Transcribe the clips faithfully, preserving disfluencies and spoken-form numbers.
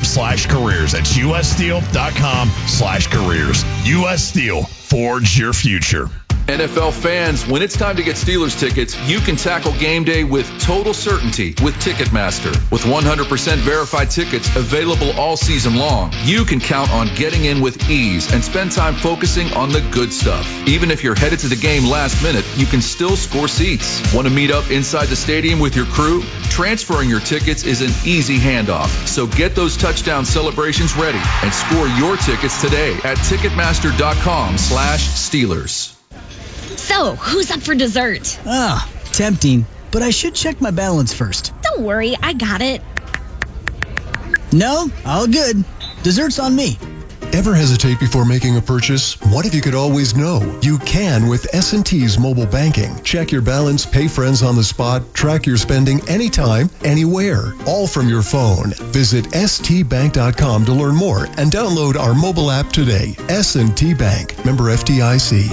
slash careers. That's ussteel.com slash careers. U S Steel. Forge your future. N F L fans, when it's time to get Steelers tickets, you can tackle game day with total certainty with Ticketmaster. With one hundred percent verified tickets available all season long, you can count on getting in with ease and spend time focusing on the good stuff. Even if you're headed to the game last minute, you can still score seats. Want to meet up inside the stadium with your crew? Transferring your tickets is an easy handoff. So get those touchdown celebrations ready and score your tickets today at Ticketmaster.com slash Steelers. So, who's up for dessert? Ah, tempting, but I should check my balance first. Don't worry, I got it. No, all good. Dessert's on me. Ever hesitate before making a purchase? What if you could always know? You can with S and T's mobile banking. Check your balance, pay friends on the spot, track your spending anytime, anywhere, all from your phone. Visit S T bank dot com to learn more and download our mobile app today. S and T Bank, member F D I C.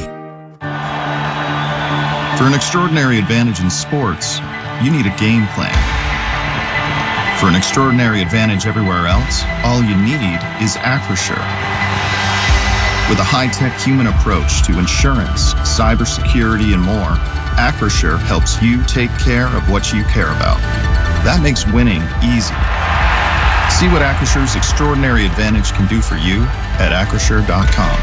For an extraordinary advantage in sports, you need a game plan. For an extraordinary advantage everywhere else, all you need is Acrisure. With a high-tech human approach to insurance, cybersecurity, and more, Acrisure helps you take care of what you care about. That makes winning easy. See what Acrisure's extraordinary advantage can do for you at acrisure dot com.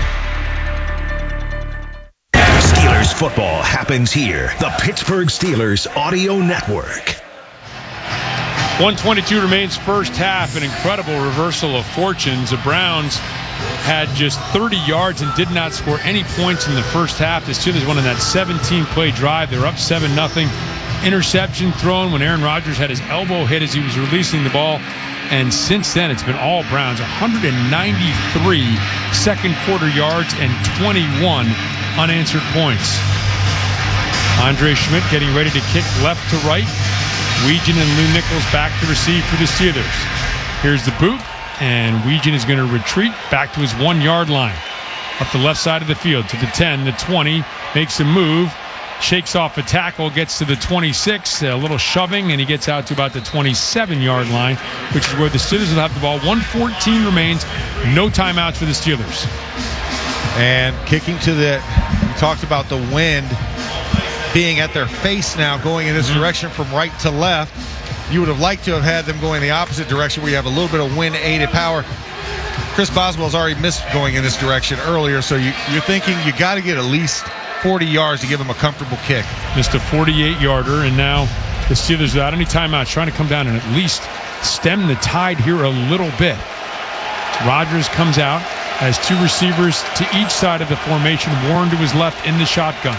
Steelers football happens here. The Pittsburgh Steelers Audio Network. one twenty-two remains first half. An incredible reversal of fortunes. The Browns had just thirty yards and did not score any points in the first half. The Steelers won in that seventeen-play drive. They were up seven nothing. Interception thrown when Aaron Rodgers had his elbow hit as he was releasing the ball. And since then, it's been all Browns. one hundred ninety-three second quarter yards and twenty-one unanswered points. Andre Schmidt getting ready to kick left to right. Weegen and Lou Nichols back to receive for the Steelers. Here's the boot, and Weegen is going to retreat back to his one-yard line. Up the left side of the field to the ten, the twenty, makes a move, shakes off a tackle, gets to the twenty-six, a little shoving, and he gets out to about the twenty-seven-yard line, which is where the Steelers will have the ball. one fourteen remains, no timeouts for the Steelers. And kicking to the, we talked about the wind being at their face now, going in this mm-hmm. direction from right to left. You would have liked to have had them going the opposite direction where you have a little bit of wind-aided power. Chris Boswell's already missed going in this direction earlier, so you, you're thinking you got to get at least forty yards to give him a comfortable kick. Missed a forty-eight-yarder, and now the Steelers, without any timeouts, trying to come down and at least stem the tide here a little bit. Rodgers comes out, has two receivers to each side of the formation. Warren to his left in the shotgun.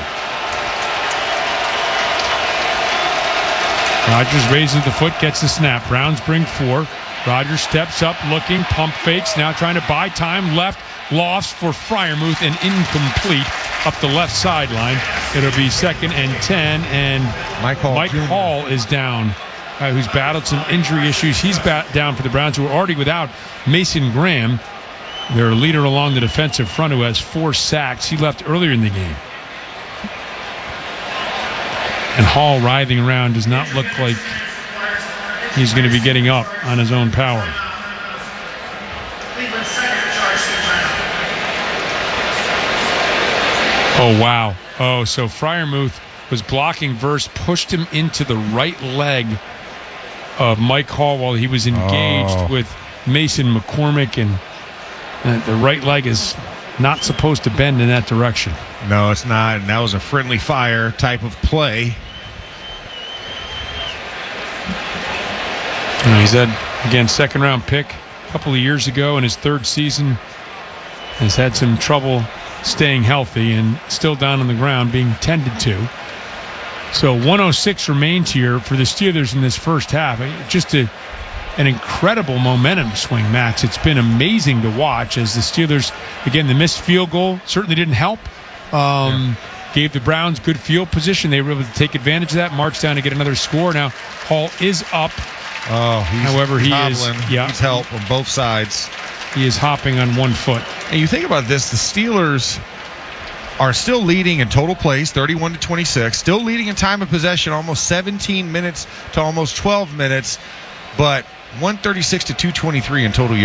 Rodgers raises the foot, gets the snap. Browns bring four. Rodgers steps up, looking, pump fakes, now trying to buy time. Left, lost for Freiermuth and incomplete up the left sideline. It'll be second and ten, and Mike Hall, Mike Hall is down, uh, who's battled some injury issues. He's bat- down for the Browns, who are already without Mason Graham, their leader along the defensive front, who has four sacks. He left earlier in the game. And Hall writhing around does not look like he's going to be getting up on his own power. Oh, wow. Oh, so Freiermuth was blocking Verse, pushed him into the right leg of Mike Hall while he was engaged oh. with Mason McCormick, and uh, the right leg is not supposed to bend in that direction. No, it's not. And that was a friendly fire type of play. You know, he's had, again, second round pick a couple of years ago in his third season. Has had some trouble staying healthy and still down on the ground being tended to. So one oh six remains here for the Steelers in this first half. Just a, an incredible momentum swing, Max. It's been amazing to watch as the Steelers, again, the missed field goal certainly didn't help. Um, yeah. Gave the Browns good field position. They were able to take advantage of that, march down to get another score. Now Hall is up. Oh, he's However, he hobbling. is yeah, He's help on both sides. He is hopping on one foot. And you think about this, the Steelers are still leading in total plays, thirty-one to twenty-six, still leading in time of possession, almost seventeen minutes to almost twelve minutes, but one thirty-six to two twenty-three in total yards.